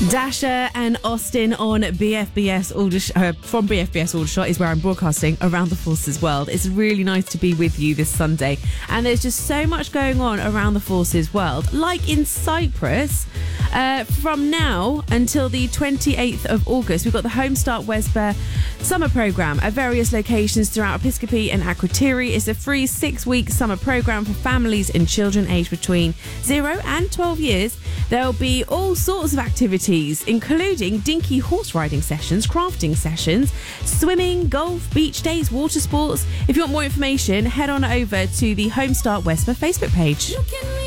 Dasher and Austin on BFBS from BFBS Aldershot is where I'm broadcasting around the Forces world. It's really nice to be with you this Sunday, and there's just so much going on around the Forces world. Like in Cyprus, from now until the 28th of August, we've got the Home Start Wesbur summer programme at various locations throughout Episcopi and Akrotiri. It's a free 6-week summer programme for families and children aged between 0 and 12 years. There'll be all sorts of activities, including dinky horse riding sessions, crafting sessions, swimming, golf, beach days, water sports. If you want more information, head on over to the Home Start Wesbur Facebook page.